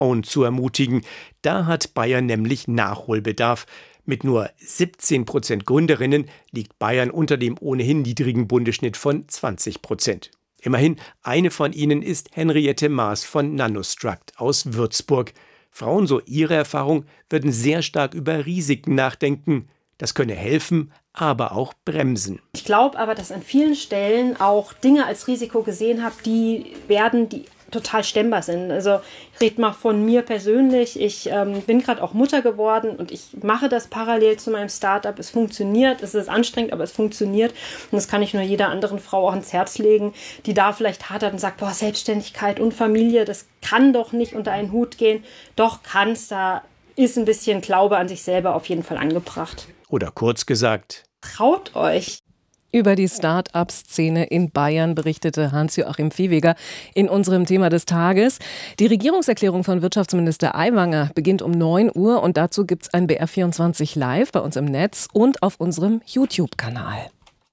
Own zu ermutigen. Da hat Bayern nämlich Nachholbedarf. Mit nur 17% Gründerinnen liegt Bayern unter dem ohnehin niedrigen Bundesschnitt von 20%. Immerhin, eine von ihnen ist Henriette Maas von Nanostruct aus Würzburg. Frauen, so ihre Erfahrung, würden sehr stark über Risiken nachdenken. Das könne helfen, aber auch bremsen. Ich glaube aber, dass an vielen Stellen auch Dinge als Risiko gesehen habe, die total stemmbar sind. Also ich rede mal von mir persönlich. Ich bin gerade auch Mutter geworden und ich mache das parallel zu meinem Startup. Es funktioniert, es ist anstrengend, aber es funktioniert. Und das kann ich nur jeder anderen Frau auch ans Herz legen, die da vielleicht hadert und sagt, boah, Selbstständigkeit und Familie, das kann doch nicht unter einen Hut gehen. Doch kann es, da ist ein bisschen Glaube an sich selber auf jeden Fall angebracht. Oder kurz gesagt, traut euch. Über die Start-up-Szene in Bayern berichtete Hans-Joachim Viehweger in unserem Thema des Tages. Die Regierungserklärung von Wirtschaftsminister Aiwanger beginnt um 9 Uhr und dazu gibt es ein BR24 Live bei uns im Netz und auf unserem YouTube-Kanal.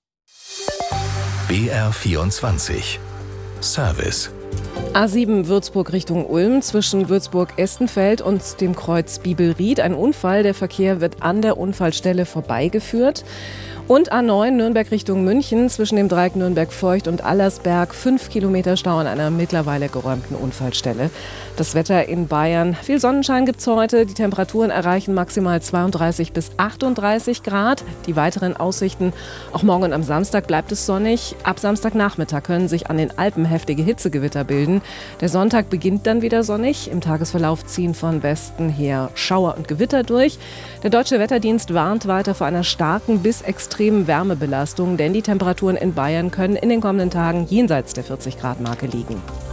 BR24 Service. A7 Würzburg Richtung Ulm zwischen Würzburg-Estenfeld und dem Kreuz Bibelried. Ein Unfall, der Verkehr wird an der Unfallstelle vorbeigeführt. Und A9 Nürnberg Richtung München zwischen dem Dreieck Nürnberg-Feucht und Allersberg 5 Kilometer Stau an einer mittlerweile geräumten Unfallstelle. Das Wetter in Bayern. Viel Sonnenschein gibt's heute. Die Temperaturen erreichen maximal 32 bis 38 Grad. Die weiteren Aussichten: Auch morgen und am Samstag bleibt es sonnig. Ab Samstagnachmittag können sich an den Alpen heftige Hitzegewitter bilden. Der Sonntag beginnt dann wieder sonnig. Im Tagesverlauf ziehen von Westen her Schauer und Gewitter durch. Der Deutsche Wetterdienst warnt weiter vor einer starken bis extremen Wärmebelastung, denn die Temperaturen in Bayern können in den kommenden Tagen jenseits der 40-Grad-Marke liegen.